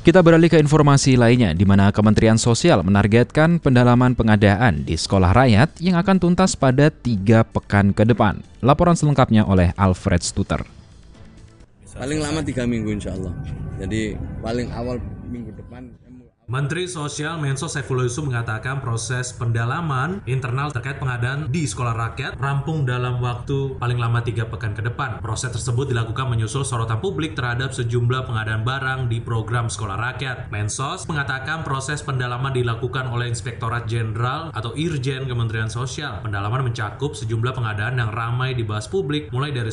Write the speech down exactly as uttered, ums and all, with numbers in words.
Kita beralih ke informasi lainnya, di mana Kementerian Sosial menargetkan pendalaman pengadaan di sekolah rakyat yang akan tuntas pada tiga pekan ke depan. Laporan selengkapnya oleh Alfred Stuter. Paling lama tiga minggu insya Allah. Jadi paling awal minggu depan. Menteri Sosial Mensos Saifullah Yusuf mengatakan proses pendalaman internal terkait pengadaan di sekolah rakyat rampung dalam waktu paling lama tiga pekan ke depan. Proses tersebut dilakukan menyusul sorotan publik terhadap sejumlah pengadaan barang di program sekolah rakyat. Mensos mengatakan proses pendalaman dilakukan oleh Inspektorat Jenderal atau Irjen Kementerian Sosial. Pendalaman mencakup sejumlah pengadaan yang ramai dibahas publik, mulai dari